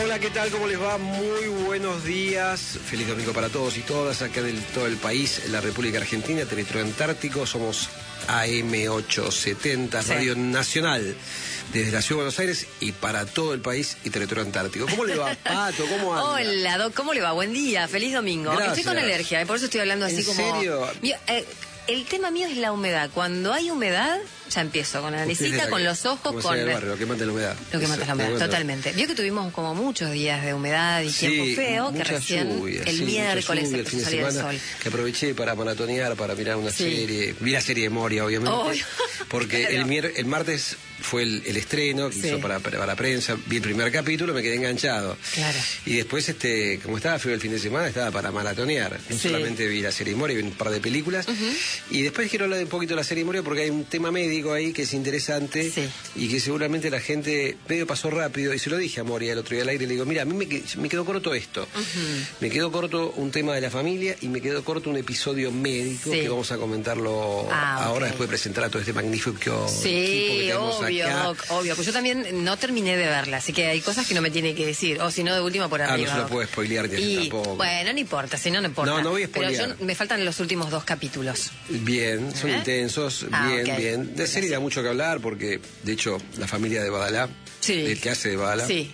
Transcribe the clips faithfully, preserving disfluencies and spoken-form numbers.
Hola, ¿qué tal? ¿Cómo les va? Muy buenos días. Feliz domingo para todos y todas acá en todo el país, en la República Argentina, territorio antártico. Somos A M ochocientos setenta, sí. Radio Nacional, desde la Ciudad de Buenos Aires y para todo el país y territorio antártico. ¿Cómo le va, Pato? ¿Cómo anda? Hola, Doc, ¿cómo le va? Buen día, feliz domingo. Gracias. Estoy con alergia, por eso estoy hablando así ¿En como... serio? Mío, eh, el tema mío es la humedad. Cuando hay humedad, ya empiezo con la naricita, con los ojos, con... El barrio, lo que mata la humedad. Lo que mata la humedad, Eso, totalmente. Vio que tuvimos como muchos días de humedad y sí, tiempo feo, que recién lluvia, el sí, miércoles lluvia, el fin de salía el semana, sol. que aproveché para maratonear, para mirar una Sí. serie. Vi la serie de Moria, obviamente. Obvio. Porque Claro. el, mier el martes fue el, el estreno que Sí. hizo para, para, para la prensa. Vi el primer capítulo, me quedé enganchado. Claro. Y después, este, como estaba feo el fin de semana, estaba para maratonear. No Sí. solamente vi la serie de Moria, vi un par de películas. Uh-huh. Y después quiero hablar un poquito de la serie de Moria porque hay un tema médico ahí que es interesante. Sí. Y que seguramente la gente medio pasó rápido. Y se lo dije a Moria el otro día al aire. Le digo, mira, a mí me, me quedó corto esto. Uh-huh. Me quedó corto un tema de la familia y me quedó corto un episodio médico, sí. que vamos a comentarlo ah, ahora, okay. después de presentar a todo este magnífico sí, equipo que tenemos obvio, acá. Doc, obvio. Pues yo también no terminé de verla, así que hay cosas que no me tiene que decir. O si no, de última por arriba. Ah, no se lo puedo spoilear y, tampoco. Bueno, no importa, si no, no importa. No, no voy a spoilear. Pero yo, me faltan los últimos dos capítulos. Bien, son ¿Eh? intensos, ah, bien, okay. bien. De serie da mucho que hablar porque, de hecho, la familia de Badalá, sí. el que hace de Badalá, sí.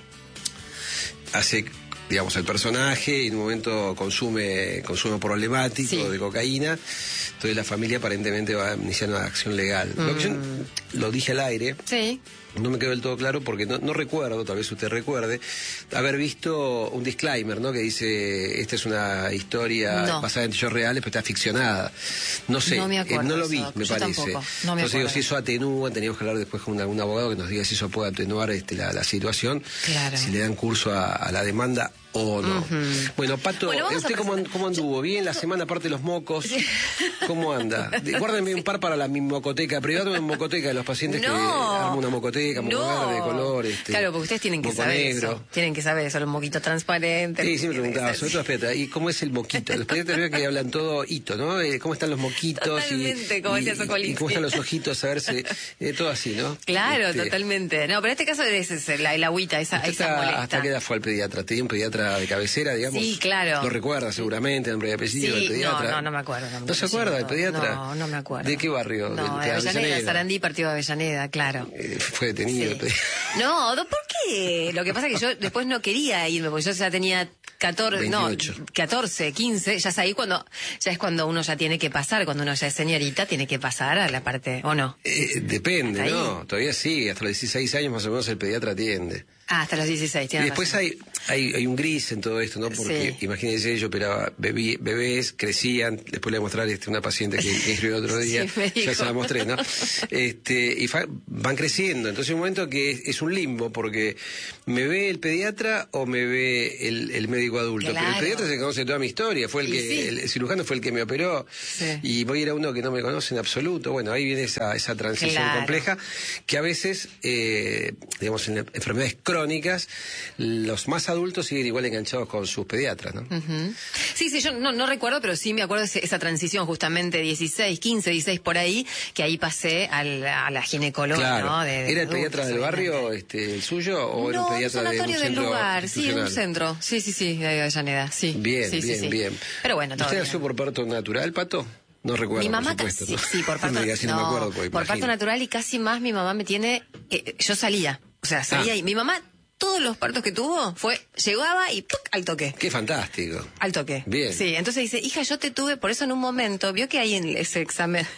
hace, digamos, el personaje y en un momento consume consumo problemático sí. de cocaína. Entonces la familia aparentemente va a iniciar una acción legal. Mm. Lo que yo lo dije al aire. Sí. No me quedó del todo claro porque no, no recuerdo, tal vez usted recuerde, haber visto un disclaimer, ¿no? Que dice, esta es una historia no. basada en hechos reales, pero está ficcionada. No sé, no, me acuerdo, eh, no lo vi, eso, me yo parece. Tampoco. No me Entonces acuerdo. digo, si eso atenúa, teníamos que hablar después con algún abogado que nos diga si eso puede atenuar este, la, la situación, claro. si le dan curso a, a la demanda o no. Uh-huh. Bueno, Pato, bueno, ¿usted cómo, cómo anduvo? ¿Bien la semana aparte de los mocos? ¿Cómo anda? Guárdenme un par para la mi mocoteca privada, una mocoteca de los pacientes no. que arman una mocoteca, moco no. verde, color, este, claro, porque ustedes tienen que saber negro. eso. Tienen que saber eso, los moquitos transparentes. Sí, sí me preguntaba, sobre todo, espérate, ¿y cómo es el moquito? Los pediatras veo que hablan todo hito, ¿no? Eh, ¿Cómo están los moquitos? Totalmente, y, como y, decía Sokolitsky. Y cómo están los ojitos, a verse, eh, todo así, ¿no? Claro, este, totalmente. No, pero en este caso es, es la, la agüita, esa, esa está, molesta. ¿Hasta qué edad fue al pediatra? ¿Tenía un pediatra de cabecera, digamos? Sí, claro. ¿Lo recuerda seguramente, nombre y apellido sí, del pediatra? No, no, no me acuerdo. No, ¿No se acuerda del pediatra? No, no me acuerdo. ¿De qué barrio? No, de, de Avellaneda, Avellaneda, Sarandí, partido de Avellaneda, claro. Eh, fue detenido. Sí. No, ¿por qué? Lo que pasa es que yo después no quería irme, porque yo ya tenía catorce, veintiocho. No, catorce, quince, ya es ahí cuando, ya es cuando uno ya tiene que pasar, cuando uno ya es señorita, tiene que pasar a la parte, ¿o no? Eh, depende, ¿no? Todavía sí, hasta los dieciséis años más o menos el pediatra atiende. Ah, hasta los dieciséis, y después hay, hay hay un gris en todo esto, ¿no? Porque sí. imagínense, yo operaba bebé, bebés, crecían, después le voy a mostrar este, una paciente que, que escribió otro día, sí, ya se la mostré, ¿no? Este, y fa, van creciendo, entonces hay un momento que es, es un limbo, porque me ve el pediatra o me ve el, el médico adulto, claro. pero el pediatra se conoce toda mi historia, fue el que, sí. el, el cirujano fue el que me operó, sí. y voy a ir a uno que no me conoce en absoluto, bueno, ahí viene esa, esa transición claro. compleja, que a veces, eh, digamos, en enfermedades crónicas, los más adultos siguen igual enganchados con sus pediatras, ¿no? Uh-huh. Sí, sí, yo no, no recuerdo, pero sí me acuerdo de esa transición justamente dieciséis, quince, dieciséis por ahí, que ahí pasé al, a la ginecóloga, claro. ¿no? De, de ¿Era el pediatra adultos, del barrio, obviamente. este, el suyo, o no, era un pediatra un de un sanatorio centro del lugar, sí, un institucional? centro, sí, sí, sí, de Avellaneda, sí. Bien, sí, bien, sí, sí. bien. Pero bueno, todo ¿Usted bien. nació por parto natural, Pato? No recuerdo, mi mamá por supuesto. Sí, ¿no? sí, por parto, no, diga, no, no me acuerdo, por imagino. parto natural, y casi más mi mamá me tiene, eh, yo salía, o sea, salía ah. y mi mamá, todos los partos que tuvo, fue, llegaba y ¡puc! Al toque. Qué fantástico. Al toque. Bien. Sí, entonces dice, hija, yo te tuve, por eso en un momento, vio que hay en ese examen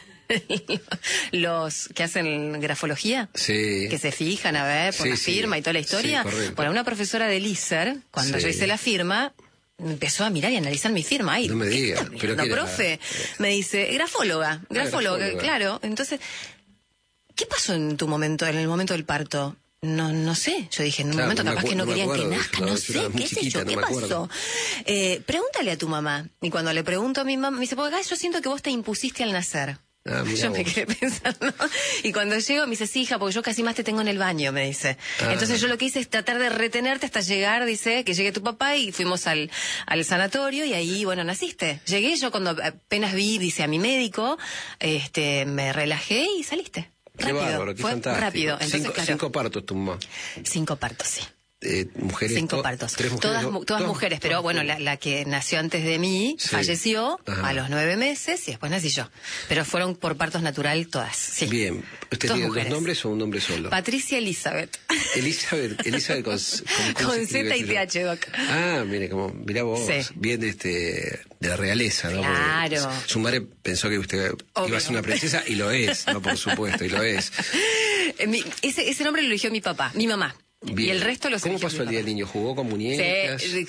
los que hacen grafología, sí. que se fijan a ver por sí, la sí. firma y toda la historia. Sí, bueno, una profesora de Lícer, cuando sí. yo hice la firma, empezó a mirar y analizar mi firma. Ay, no me diga. Pero no, profe, me dice, grafóloga, grafóloga, grafóloga, claro. Entonces, ¿qué pasó en tu momento, en el momento del parto? No, no sé. Yo dije, en un claro, momento no capaz acuerdo, que no, no querían acuerdo, que nazca, no, no, sé, muy qué sé chiquita, yo, no qué me pasó. Eh, pregúntale a tu mamá. Y cuando le pregunto a mi mamá, me dice, porque acá yo siento que vos te impusiste al nacer. Ah, yo vos. me quedé pensando. Y cuando llego me dice, sí, hija, porque yo casi más te tengo en el baño, me dice. Ah. Entonces yo lo que hice es tratar de retenerte hasta llegar, dice, que llegue tu papá, y fuimos al, al sanatorio y ahí, bueno, naciste. Llegué yo cuando apenas vi, dice, a mi médico, este, me relajé y saliste. Qué rápido. bárbaro, qué Fue fantástico. rápido. Entonces, cinco, claro, cinco partos tu mamá. Cinco partos, sí. eh, mujeres. Cinco to- partos. Tres mujeres, todas, do- todas mujeres, pero todas bueno, la, mujeres. la que nació antes de mí Sí. falleció Ajá. a los nueve meses y después nací yo. Pero fueron por partos natural todas. Sí. Bien. ¿Usted Todas tiene mujeres. dos nombres o un nombre solo? Patricia Elizabeth. Elizabeth, Elizabeth con, con, ¿cómo se Con escribe Z y ese T H, Doc. Ah, mire, como, mira vos, Sí. bien de este de la realeza, ¿no? Claro. Porque su madre pensó que usted Obvio. iba a ser una princesa y lo es, no, por supuesto, y lo es. Eh, mi- ese, ese nombre lo eligió mi papá, mi mamá. Bien. Y el resto los ¿Cómo eligió pasó mi el día papá. del niño? ¿Jugó con muñecas? Sí.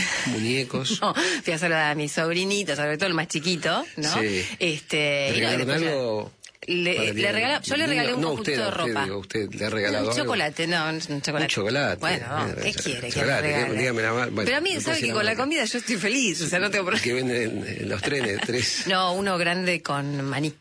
Muñecos. No, fui a saludar a mi sobrinito, sobre todo el más chiquito, ¿no? Sí. Este, ¿Le y no, regalaron después ya- algo? Le, para el día le del regala, yo le niño? regalé un No, conjunto usted, de a usted, ropa. digo, ¿usted le ha regalado un algo? chocolate, no, un chocolate. Un chocolate. Bueno, ¿qué Eh, quiere que chocolate, le regale? dígame nada más. Bueno, Pero a mí, no ¿sabe puedo que decir con la nada. comida yo estoy feliz? O sea, no tengo problema. Que venden en los trenes, tres. No, uno grande con maní.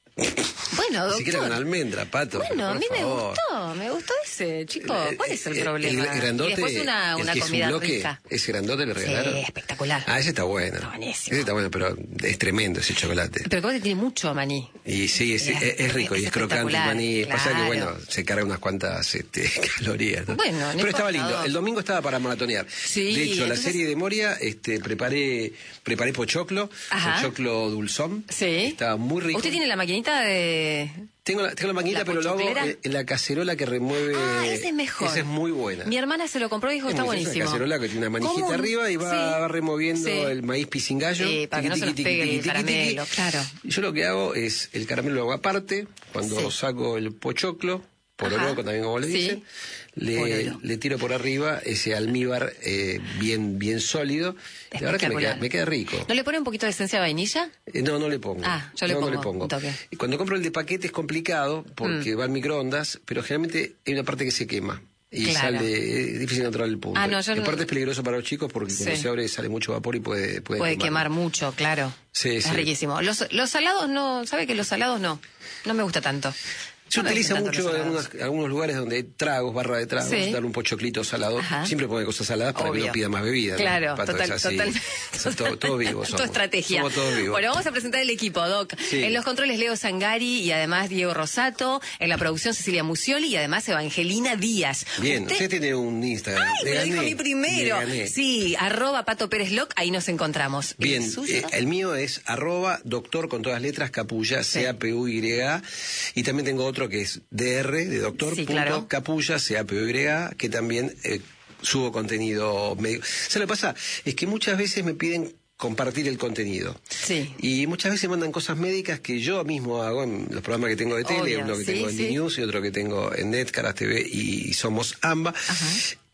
Bueno, Ni doctor. siquiera con almendra, pato. Bueno, a por mí me favor. gustó, me gustó ese, chico. ¿Cuál es el Eh, problema? El grandote, y después una, el una que es un comida bloque, rica. ¿Ese grandote le regalaron? Sí, espectacular. Ah, ese está bueno. Está buenísimo. Ese está bueno, pero es tremendo ese chocolate. Pero creo que tiene mucho maní. Y sí, es, Es- es, es rico es y es crocante el espectacular, maní. Pasa que, claro. bueno, se carga unas cuantas este, calorías. ¿no? Bueno, no pero estaba importa, lindo. dos. El domingo estaba para maratonear. Sí, de hecho, la entonces- serie de Moria, este, preparé, preparé pochoclo, Ajá. pochoclo dulzón. Sí. Estaba muy rico. ¿Usted tiene la maquinita de...? Tengo la, tengo la maquinita, ¿La pero lo hago pochoclera? en, en la cacerola que remueve. Ah, esa es mejor. Esa es muy buena. Mi hermana se lo compró y dijo, Es está muy sencilla, buenísimo. una cacerola que tiene una manijita ¿Cómo? arriba y va, Sí. va removiendo Sí. el maíz pisingallo. Sí, para que no se nos pegue el caramelo, claro. Y yo lo que hago es, el caramelo lo hago aparte, cuando Sí. saco el pochoclo, pororoco Ajá. también como le Sí. dicen, le, Pororo. le tiro por arriba ese almíbar eh, bien, bien sólido. Y la verdad que me queda, Espectacular. me queda rico. ¿No le pone un poquito de esencia de vainilla? Eh, No, no le pongo. Ah, yo le no, pongo no le pongo. un toque. Y cuando compro el de paquete es complicado porque Mm. va al microondas, pero generalmente hay una parte que se quema. Y Claro. sale, es difícil encontrar el punto. Ah, no, yo y aparte no- es peligroso para los chicos porque cuando Sí. se abre sale mucho vapor y puede, puede, Puede quemar. quemar mucho, claro. Sí, es sí. riquísimo. Los, los salados no, ¿sabe que los salados no? No me gusta tanto. Se No me utiliza gustan tanto mucho los en salados. algunos, algunos lugares donde hay tragos, barra de tragos, Sí. dar un pochoclito salado. Ajá. Siempre pone cosas saladas para que Obvio. uno pida más bebida. ¿no? Claro, Pato, total, es así. total. Son todo- todos vivos Tu somos. estrategia. Somos todos vivos. Bueno, vamos a presentar el equipo, Doc. Sí. En los controles Leo Sangari y además Diego Rosato. En la producción Cecilia Musioli y además Evangelina Díaz. Bien, usted, Usted- tiene un Instagram. ¡Ay, Le me lo dijo a gané, mí primero! le gané. Sí, arroba Pato Pérez Loc, ahí nos encontramos. Bien, ¿El suyo? eh, el mío es arroba doctor con todas letras capulla, Sí. C A P U Y A, y también tengo otro que es D R de doctor, Sí, punto, claro. capulla, C A P U Y A, que también eh, subo contenido médico. ¿Sabes lo que pasa? Es que muchas veces me piden compartir el contenido. Sí. Y muchas veces mandan cosas médicas que yo mismo hago en los programas que tengo de tele, Obvio, uno que sí, tengo en sí. D-News y otro que tengo en Net, Caras T V y Somos AMBA. Ajá.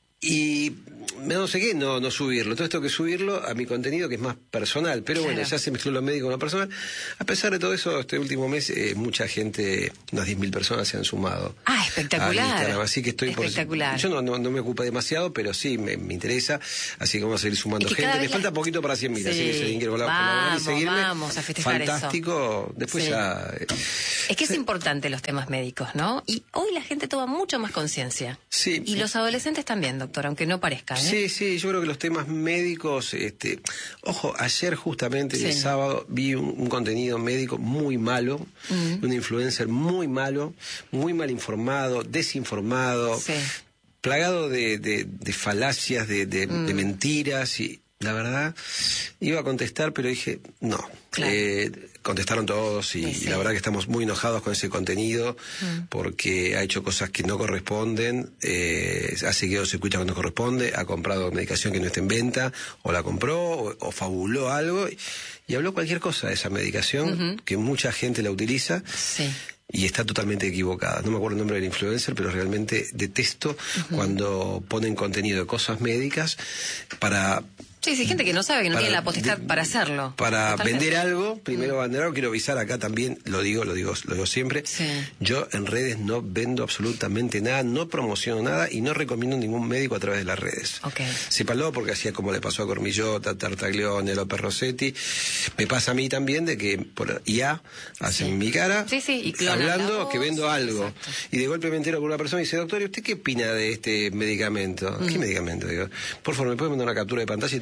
Y no sé qué, no, no subirlo. Todo esto que subirlo a mi contenido que es más personal. Pero Claro. bueno, ya se mezcló lo médico con lo personal. A pesar de todo eso, este último mes eh, mucha gente, unas diez mil personas se han sumado. Ah, espectacular. a Instagram. Así que estoy Espectacular. por... Yo no, no, no me ocupa demasiado, pero sí me, me interesa. Así que vamos a seguir sumando Es que gente. cada Me vez falta la- poquito para cien mil. Sí. Así que si alguien quiere colaborar Vamos, y seguirme, vamos a festejar eso. fantástico. Después Sí. ya... eh, Es que es importante los temas médicos, ¿no? Y hoy la gente toma mucho más conciencia. Sí. Y los adolescentes también, doctor, aunque no parezca, ¿eh? Sí, sí, yo creo que los temas médicos, este, ojo, ayer justamente, Sí. el sábado, vi un, un contenido médico muy malo, Mm. un influencer muy malo, muy mal informado, desinformado, Sí. plagado de, de, de falacias, de, de, Mm. de mentiras, y la verdad, iba a contestar, pero dije, no. Claro. Eh, contestaron todos y, Sí, sí. y la verdad que estamos muy enojados con ese contenido Mm. porque ha hecho cosas que no corresponden, eh, ha seguido circuitos que no corresponde, ha comprado medicación que no está en venta, o la compró, o, o fabuló algo, y, y habló cualquier cosa de esa medicación, Ujú. que mucha gente la utiliza. Sí. Y está totalmente equivocada. No me acuerdo el nombre del influencer, pero realmente detesto cuando ponen contenido de cosas médicas para... Sí, sí, gente que no sabe, que no para- tiene la potestad de- para hacerlo. Para Totalmente. vender algo, primero vender algo, quiero avisar acá también, lo digo, lo digo, lo digo siempre. Sí. Yo en redes no vendo absolutamente nada, no promociono nada y no recomiendo ningún médico a través de las redes. Ok. Sépalo porque así es como le pasó a Cormillota, Tartaglione, López Rossetti. Me pasa a mí también de que por I A hacen Sí. mi cara Sí, sí, y clonan la hablando voz, que vendo algo. exacto. Y de golpe me entero por una persona y dice, doctor, ¿y usted qué opina de este medicamento? Mm. ¿Qué medicamento? Digo, por favor, ¿me puede mandar una captura de pantalla y todo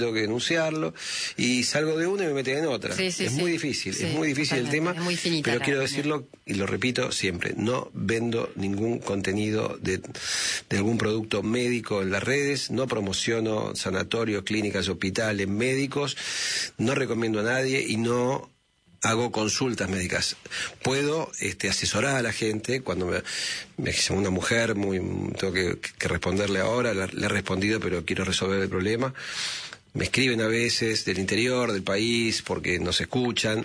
tengo que denunciarlo, y salgo de una y me meten en otra. Sí, sí, es sí. muy difícil, Sí, es muy difícil el tema, es muy finita, pero la quiero verdad. decirlo, y lo repito siempre, no vendo ningún contenido de, de algún producto médico en las redes, no promociono sanatorios, clínicas, hospitales, médicos, no recomiendo a nadie y no hago consultas médicas. Puedo este, asesorar a la gente cuando me, me una mujer, muy tengo que, que responderle ahora, le, le he respondido, pero quiero resolver el problema. Me escriben a veces del interior del país porque nos escuchan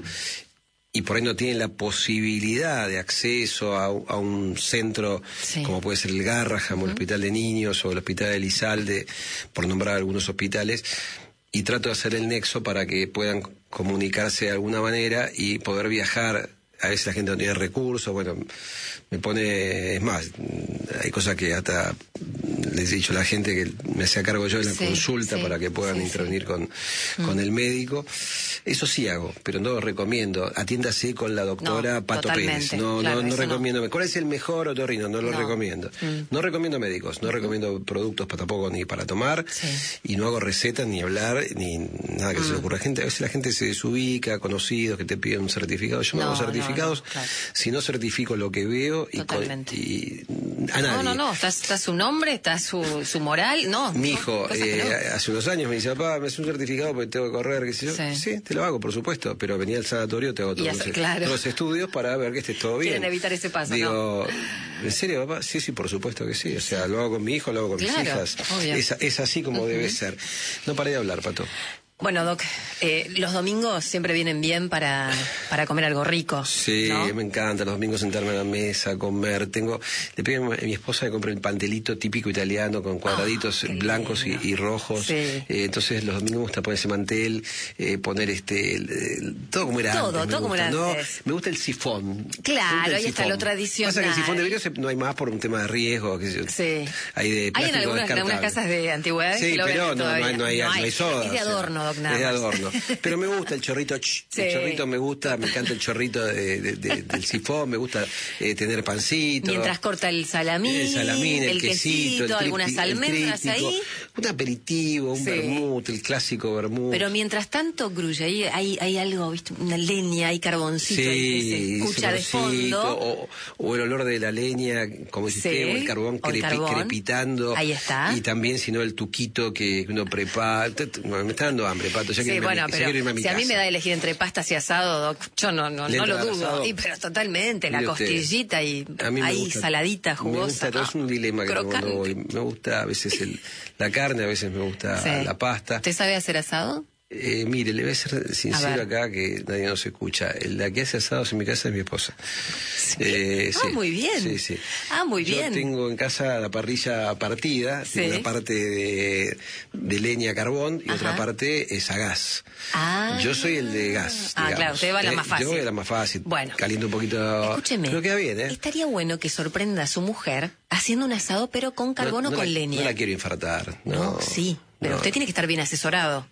y por ahí no tienen la posibilidad de acceso a, a un centro, sí, como puede ser el Garraham, uh-huh, o el Hospital de Niños o el Hospital de Elizalde, por nombrar algunos hospitales, y trato de hacer el nexo para que puedan comunicarse de alguna manera y poder viajar. A veces la gente no tiene recursos, bueno, me pone, es más, hay cosas que hasta les he dicho a la gente que me hacía cargo yo de la sí, consulta, sí, para que puedan sí, intervenir sí. con, mm. con el médico. Eso sí hago, pero no lo recomiendo. Atiéndase con la doctora no, Pato Pérez. No, claro, no, no recomiendo. No. ¿Cuál es el mejor otorrino? No lo no. recomiendo. Mm. No recomiendo médicos, no mm. recomiendo productos para tampoco ni para tomar, sí, y no hago recetas, ni hablar, ni nada que mm. se le ocurra. Gente, a veces la gente se desubica, conocidos que te piden un certificado. Yo no, no hago certificados. No, no, claro. Si no certifico lo que veo y, con, y a nadie. No, no, no, está, está su nombre, está su, su moral, no. Mi hijo, no, eh, no. hace unos años me dice, papá, me hace un certificado porque tengo que correr, qué sé yo. Sí, sí, te lo hago, por supuesto, pero venía al sanatorio, te hago todos los, claro. los estudios para ver que esté todo bien. Quieren evitar ese paso, Digo, ¿no? ¿En serio, papá? Sí, sí, por supuesto que sí. O sea, lo hago con mi hijo, lo hago con claro, mis hijas. Es, es así como uh-huh. debe ser. No paré de hablar, Pato. Bueno, Doc, eh, los domingos siempre vienen bien para, para comer algo rico. Sí, ¿no? Me encanta los domingos sentarme a la mesa, comer. Tengo, le pido a mi esposa que compre el pastelito típico italiano con cuadraditos oh, blancos y, y rojos. Sí. Eh, entonces los domingos me gusta poner ese mantel, eh, poner este, el, el, todo como era todo, antes. Todo, todo como era ¿no? antes. Me gusta el sifón. Claro, ahí sifón. Está lo tradicional. Pasa que el sifón de vidrio no hay más por un tema de riesgo. Que sí. Hay de Hay en algunas, en algunas casas de antigüedades sí, que lo pero no, no, hay, no, hay, no, hay, no hay soda. Es de adorno, Doc, nada. Es de adorno. Pero me gusta el chorrito, ch, sí. el chorrito me gusta, me encanta el chorrito de, de, de, del sifón, me gusta eh, tener pancito. Mientras corta el salamín, el, salamín, el, el quesito, quesito, el algunas almendras ahí. Un aperitivo, un sí. vermut, el clásico vermut. Pero mientras tanto, Grulla, ahí hay, hay algo, ¿viste? Una leña, hay carboncito sí, ahí que se escucha de fondo. O, o el olor de la leña, como decís, sí. o el carbón, o el crepi, carbón crepitando. Ahí está. Y también, si no, el tuquito que uno prepara. Me está dando hambre, Pato, ya sí, que bueno, me, pero a mi si casa. a mí me da a elegir entre pastas y asado, Doc, yo no, no, no lo dudo. Y, pero totalmente, la costillita y ahí gusta, saladita, jugosa. Me gusta, no, es un dilema que crocante. cuando voy. Me gusta a veces el, la carne, a veces me gusta sí. la pasta. ¿Usted sabe hacer asado? Eh, mire, le voy a ser sincero a acá que nadie nos escucha. La que hace asados en mi casa es mi esposa. ¿Sí? Eh, ah, sí. muy bien. Sí, sí. Ah, muy bien. Yo tengo en casa la parrilla partida, sí. una parte de, de leña carbón y Ajá. otra parte es a gas. Ah. Yo soy el de gas. Ah, digamos. claro, usted va a la más fácil. Yo voy a la más fácil. Bueno. Caliento un poquito. Escúcheme. Pero queda bien, ¿eh? Estaría bueno que sorprenda a su mujer haciendo un asado, pero con carbón no, o no con la, leña. No la quiero infartar. No, no sí. Pero no. usted tiene que estar bien asesorado.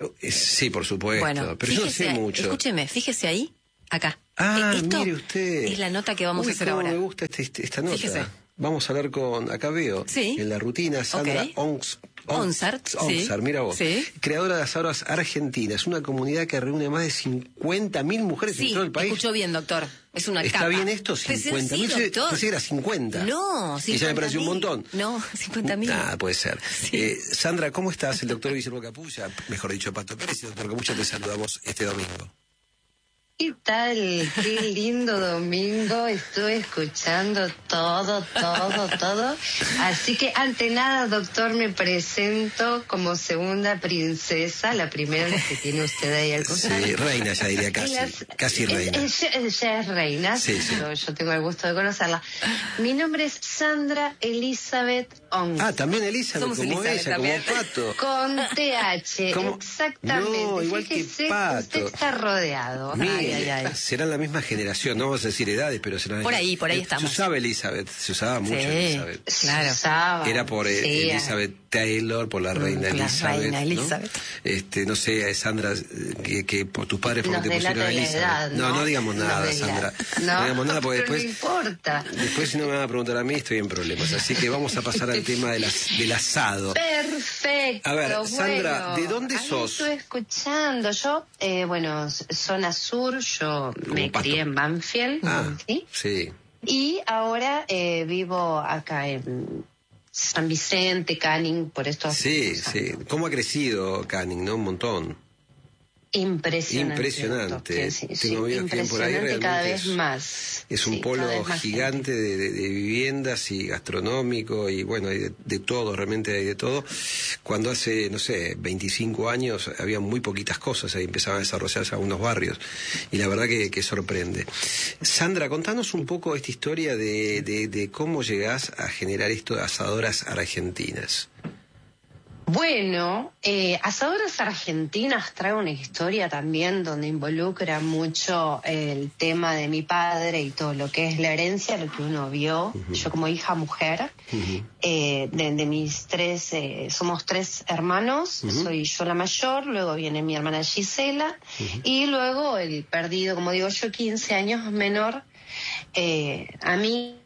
Sí, por supuesto, bueno, pero yo no sé ahí, mucho. Escúcheme, fíjese ahí, acá. Ah, Esto mire usted. Es la nota que vamos Uy, a hacer cómo ahora. Me gusta este, esta nota. Fíjese. Vamos a hablar con, acá veo, sí. en la rutina, Sandra okay. Ons, Onsart, Onsart, sí. mira vos, sí. creadora de asados argentinas, una comunidad que reúne más de cincuenta mil mujeres sí, en todo el país. Escuchó bien, doctor. Es una ¿Está capa. bien esto? cincuenta mil. Sí, doctor. Pensé que era cincuenta. No, cincuenta. Y ya me pareció un montón. No, cincuenta mil. Nada, puede ser. Sí. Eh, Sandra, ¿cómo estás? El doctor Guillermo Capulla, mejor dicho, Pato Pérez y doctor Capulla, te saludamos este domingo. ¿Qué tal? Qué lindo domingo. Estuve escuchando todo, todo, todo. Así que, ante nada, doctor, me presento como segunda princesa, la primera vez que tiene usted ahí al costado. Sí, reina, ya diría casi. Las, casi reina. Ella, ella es reina, sí, sí. Yo, yo tengo el gusto de conocerla. Mi nombre es Sandra Elizabeth Ong. Ah, también Elizabeth, Somos como Elizabeth ella, también. como Pato. Con T H, ¿Cómo? exactamente. No, igual Fíjese, que Pato. usted está rodeado. Mire, Ay, ay, ay. serán la misma generación, no vamos a decir edades, pero serán... Por ahí, por ahí eh, estamos. Se usaba Elizabeth, se usaba mucho Sí, Elizabeth. claro. Usaba, Era por eh, sí, Elizabeth Taylor, por la reina la Elizabeth. reina ¿no? Elizabeth. Este, no sé, Sandra, que, que por tus padres porque Nos te pusieron delata a la Elizabeth. edad, no, ¿no? no digamos Nos nada, delata. Sandra. No, No, digamos nada porque pero después. no importa. Después, si no me van a preguntar a mí, estoy en problemas. Así que vamos a pasar al tema de las, del asado. Perfecto. A ver, Sandra, bueno, ¿de dónde ahí sos? Estoy escuchando. Yo, eh, bueno, zona sur, yo Como me Pasto. crié en Banfield, Ah, ¿sí? sí. Y ahora eh, vivo acá en San Vicente, Canning, por estos Sí, años. sí. ¿Cómo ha crecido Canning, no? Un montón. Impresionante. Impresionante. doctor, sí, sí, Tengo amigos que viven por ahí, impresionante cada realmente vez es- más. Es un Sí, cada polo vez más gigante de, de- de viviendas y gastronómico y bueno, hay de, de todo, realmente hay de todo. Cuando hace, no sé, veinticinco años había muy poquitas cosas, ahí empezaban a desarrollarse algunos barrios y la verdad que, que sorprende. Sandra, contanos un poco esta historia de, de, de cómo llegás a generar esto de asadoras argentinas. Bueno, eh, Asadoras Argentinas trae una historia también donde involucra mucho el tema de mi padre y todo lo que es la herencia, lo que uno vio. Uh-huh. Yo como hija mujer, uh-huh. eh, de, de mis tres, eh, somos tres hermanos, uh-huh. soy yo la mayor, luego viene mi hermana Gisela uh-huh. y luego el perdido, como digo yo, quince años menor, eh, a mí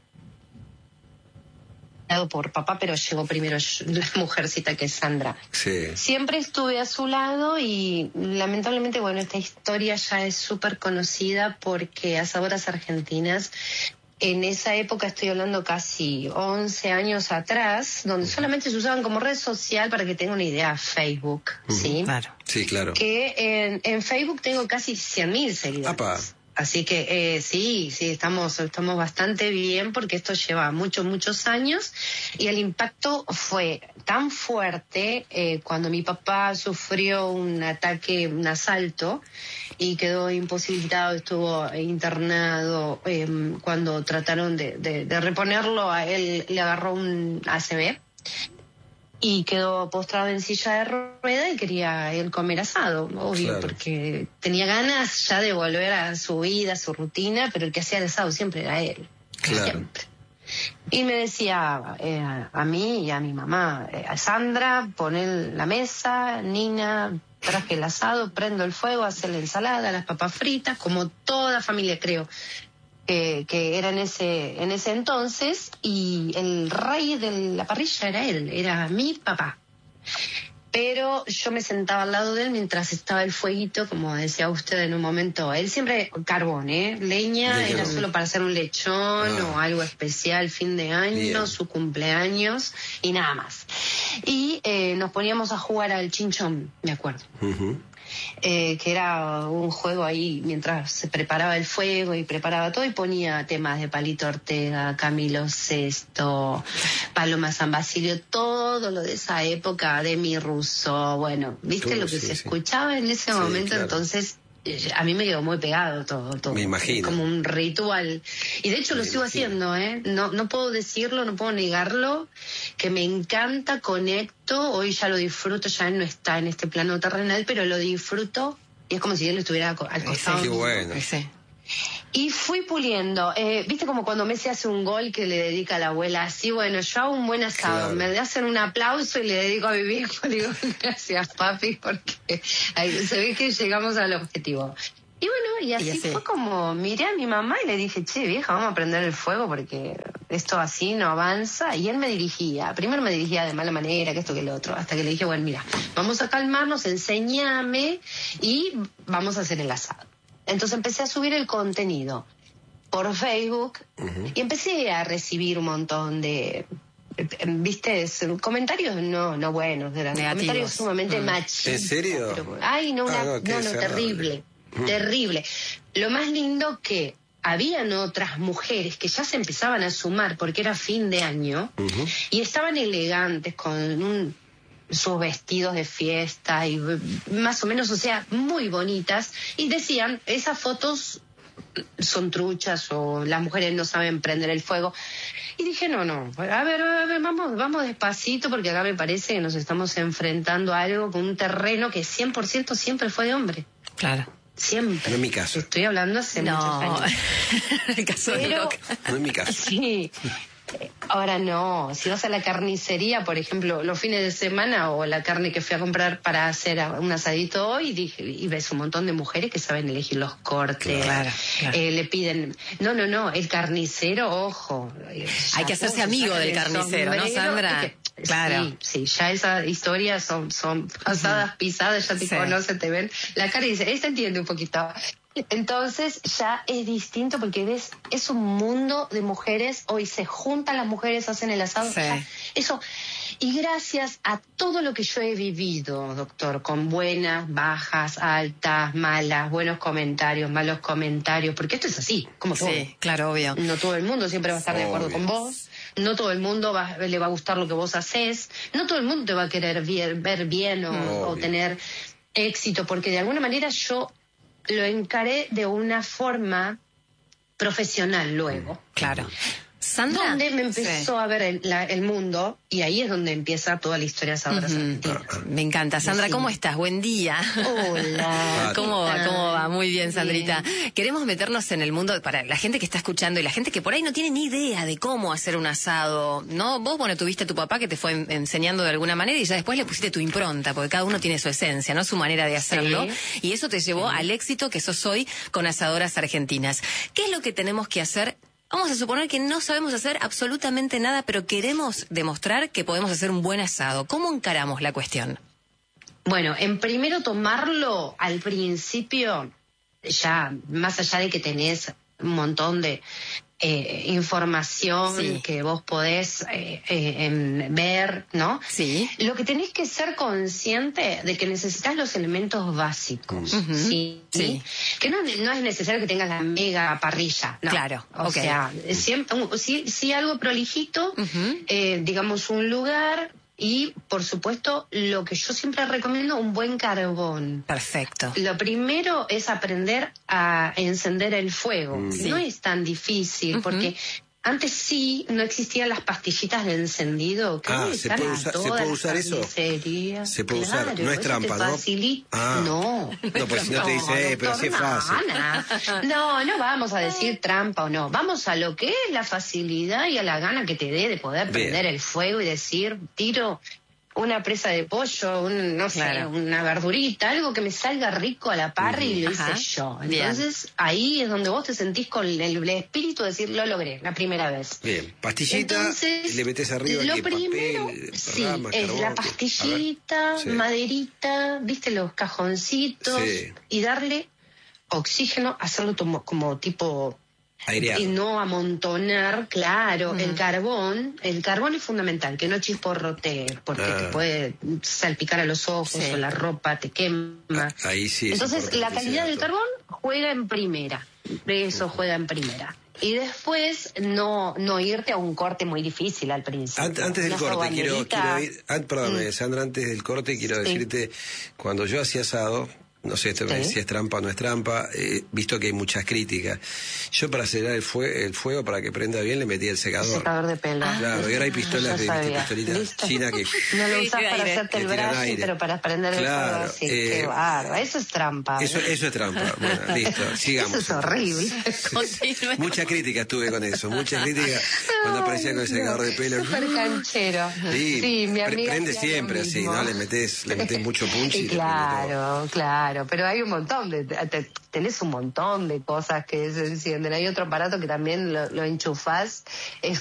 por papá, pero llegó primero la mujercita que es Sandra. Sí. Siempre estuve a su lado y lamentablemente, bueno, esta historia ya es súper conocida porque Asadoras Argentinas, en esa época, estoy hablando casi once años atrás, donde uh-huh. solamente se usaban como red social, para que tengan una idea, Facebook, uh-huh. ¿sí? Claro. Sí, claro. Que en, en Facebook tengo casi cien mil seguidores. Apa. Así que eh, sí, sí, estamos, estamos bastante bien porque esto lleva muchos, muchos años y el impacto fue tan fuerte eh, cuando mi papá sufrió un ataque, un asalto y quedó imposibilitado, estuvo internado. Eh, cuando trataron de, de, de reponerlo, a él le agarró un A C V. Y quedó postrado en silla de rueda y quería él comer asado, obvio, claro. porque tenía ganas ya de volver a su vida, a su rutina, pero el que hacía el asado siempre era él. Claro. Siempre. Y me decía eh, a mí y a mi mamá, eh, a Sandra, poner la mesa, Nina, traje el asado, prendo el fuego, hacer la ensalada, las papas fritas, como toda familia creo. Que, que era en ese en ese entonces, y el rey de la parrilla era él, era mi papá. Pero yo me sentaba al lado de él mientras estaba el fueguito, como decía usted en un momento. Él siempre carbón, ¿eh? Leña, era solo para hacer un lechón ah. o algo especial, fin de año, Bien. su cumpleaños y nada más. Y eh, nos poníamos a jugar al chinchón, me acuerdo. Uh-huh. Eh, que era un juego ahí mientras se preparaba el fuego y preparaba todo, y ponía temas de Palito Ortega, Camilo Sesto, Paloma San Basilio, todo lo de esa época, de mi Russo, bueno, viste todo, lo que sí, se sí. escuchaba en ese sí, momento, claro. Entonces a mí me quedó muy pegado todo, todo. Me imagino. Como un ritual. Y de hecho me lo sigo imagino. haciendo, ¿eh? No, no puedo decirlo, no puedo negarlo, que me encanta, conecto, hoy ya lo disfruto, ya no está en este plano terrenal, pero lo disfruto y es como si él estuviera al costado. Qué bueno. Sí. Y fui puliendo, eh, viste como cuando Messi hace un gol que le dedica a la abuela, así, bueno, yo hago un buen asado, claro. me hacen un aplauso y le dedico a mi viejo, digo, gracias papi, porque ahí se ve que llegamos al objetivo. Y bueno, y así, y así fue como miré a mi mamá y le dije, che vieja, vamos a prender el fuego porque esto así no avanza. Y él me dirigía, primero me dirigía de mala manera, que esto que lo otro, hasta que le dije, bueno, mira, vamos a calmarnos, enséñame y vamos a hacer el asado. Entonces empecé a subir el contenido por Facebook uh-huh. y empecé a recibir un montón de, viste, comentarios no no buenos, eran Negativos. comentarios sumamente uh-huh. machistas. ¿En serio? Pero, ay, no, una, ah, no, no, no terrible, uh-huh. terrible. Lo más lindo que habían otras mujeres que ya se empezaban a sumar porque era fin de año uh-huh. y estaban elegantes con un... sus vestidos de fiesta y más o menos, o sea, muy bonitas, y decían, esas fotos son truchas o las mujeres no saben prender el fuego. Y dije, no, no, a ver, a ver, vamos, vamos despacito, porque acá me parece que nos estamos enfrentando a algo con un terreno que cien por ciento siempre fue de hombre. Claro. Siempre. No es mi caso. Estoy hablando hace No, muchos años. el caso de Pero- Loca. No es mi caso. Sí. Ahora no, si vas a la carnicería, por ejemplo, los fines de semana o la carne que fui a comprar para hacer un asadito hoy, dije, y ves un montón de mujeres que saben elegir los cortes, Claro, claro. Eh, le piden, no, no, no, el carnicero, ojo. Hay que hacerse amigo del carnicero, ¿no, Sandra? Claro. Sí, sí, ya esas historias son, son pasadas, pisadas, ya te Sí. conocen, te ven la cara y dicen, esta entiende un poquito. Entonces ya es distinto porque ves, es un mundo de mujeres, hoy se juntan las mujeres, hacen el asado, Sí. ya, eso. Y gracias a todo lo que yo he vivido, doctor, con buenas, bajas, altas, malas, buenos comentarios, malos comentarios, porque esto es así, como todo. Sí, claro, obvio. No todo el mundo siempre va a estar de acuerdo Obvio. con vos. No todo el mundo va- le va a gustar lo que vos haces. No todo el mundo te va a querer bien- ver bien o, o Obvio. tener éxito, porque de alguna manera yo lo encaré de una forma profesional luego. Claro. Sandra. Donde me empezó Sí. a ver el, la- el mundo y ahí es donde empieza toda la historia de Sadoras Ujú. Argentinas. Me encanta. Sandra, Decime. ¿cómo estás? Buen día. Hola. ¿Cómo va? ¿qué ¿Cómo va? tal? Muy bien, Sandrita. Bien. Queremos meternos en el mundo, para la gente que está escuchando y la gente que por ahí no tiene ni idea de cómo hacer un asado, ¿no? Vos, bueno, tuviste a tu papá que te fue en- enseñando de alguna manera y ya después le pusiste tu impronta, porque cada uno tiene su esencia, ¿no? Su manera de hacerlo. Sí. Y eso te llevó al éxito que sos hoy con Asadoras Argentinas. ¿Qué es lo que tenemos que hacer? Vamos a suponer que no sabemos hacer absolutamente nada, pero queremos demostrar que podemos hacer un buen asado. ¿Cómo encaramos la cuestión? Bueno, en primero tomarlo al principio, ya más allá de que tenés un montón de eh, información Sí. que vos podés eh, eh, em, ver, ¿no? Sí. Lo que tenés que ser consciente de que necesitas los elementos básicos, Ujú. ¿sí? Sí. Que no, no es necesario que tengas la mega parrilla, ¿no? Claro, O ok. sea, siempre, un- sí, sí algo prolijito, Ujú. eh, digamos un lugar y, por supuesto, lo que yo siempre recomiendo, un buen carbón. Perfecto. Lo primero es aprender a encender el fuego. Sí. No es tan difícil, Ujú. porque antes sí no existían las pastillitas de encendido. Que Ah, hoy ¿se están puede en usar- se todas puede las usar eso? carnicerías. Se puede usar, Claro, no es eso trampa, te ¿no? facilita- Ah. No. No, pues si no te dice, eh, pero sí es doctor, no, fácil. Ana. No, no vamos a decir trampa o no. Vamos a lo que es la facilidad y a la gana que te dé de poder Bien. prender el fuego y decir, tiro una presa de pollo, un, no sé, Claro. una verdurita, algo que me salga rico a la parra y lo Ajá. hice yo. Bien. Entonces, ahí es donde vos te sentís con el, el espíritu de decir, lo logré, la primera vez. Bien, pastillita, Entonces, le metes arriba lo que primero, papel, sí, rama, es carbón, la que- pastillita, a ver, sí. maderita, viste los cajoncitos Sí. y darle oxígeno, hacerlo como, como tipo Aireado. y no amontonar, claro, el carbón, el carbón es fundamental, que no chisporrotee, porque Ah. te puede salpicar a los ojos Sí. o la ropa te quema. Ah, ahí sí es Entonces, la importante ese calidad del dato. carbón juega en primera, eso juega en primera. Y después no no irte a un corte muy difícil al principio. Ant- Antes del Una corte, quiero, sabanderita. quiero ir, an- perdóname, Sandra, antes del corte quiero Sí. decirte, cuando yo hacía asado, no sé esto, Sí. si es trampa o no es trampa, eh, visto que hay muchas críticas, yo para acelerar el, fue- el fuego, para que prenda bien, le metía el secador. Secador de pelo. Claro, y ahora hay pistolas, Ya de, ¿viste? sabía. pistolitas ¿Viste? chinas que... No lo Sí, usas para aire. hacerte el Que tiran brazo, aire. pero para prender el Claro, fuego, sí, eh, qué bárbaro. Eso es trampa. Eso, ¿eh? eso es trampa. Bueno, listo, sigamos. Eso es horrible. Continúe. Mucha crítica tuve con eso, mucha crítica cuando aparecía con el secador de pelo. Súper canchero. Sí, Sí, mi pre- amiga. prende hacía siempre lo así, mismo. ¿no? Le metes, le metes mucho punch y Y te prende todo. claro, claro, pero hay un montón de, te- tenés un montón de cosas que se encienden. Hay otro aparato que también lo, lo enchufás, es